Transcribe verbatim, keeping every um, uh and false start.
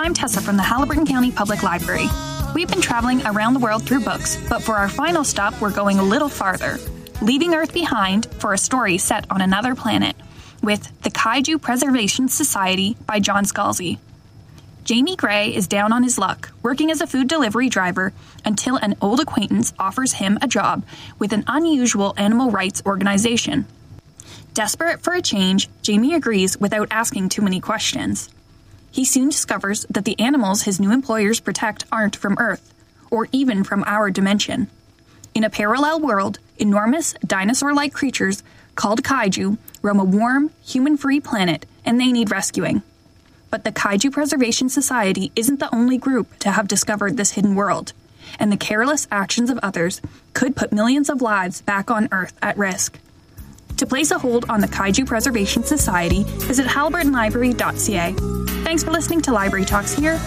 I'm Tessa from the Haliburton County Public Library. We've been traveling around the world through books, but for our final stop, we're going a little farther, leaving Earth behind for a story set on another planet, with The Kaiju Preservation Society by John Scalzi. Jamie Gray is down on his luck, working as a food delivery driver until an old acquaintance offers him a job with an unusual animal rights organization. Desperate for a change, Jamie agrees without asking too many questions. He soon discovers that the animals his new employers protect aren't from Earth, or even from our dimension. In a parallel world, enormous dinosaur-like creatures called kaiju roam a warm, human-free planet, and they need rescuing. But the Kaiju Preservation Society isn't the only group to have discovered this hidden world, and the careless actions of others could put millions of lives back on Earth at risk. To place a hold on the Kaiju Preservation Society, visit haliburton library dot c a. Thanks for listening to Library Talks here